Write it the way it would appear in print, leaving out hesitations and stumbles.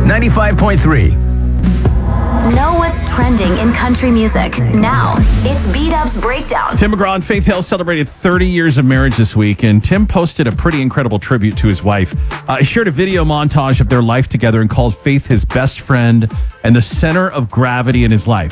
95.3. Know what's trending in country music. Now, it's B-Dub's Breakdown. Tim McGraw and Faith Hill celebrated 30 years of marriage this week, and Tim posted a pretty incredible tribute to his wife. He shared a video montage of their life together and called Faith his best friend and the center of gravity in his life.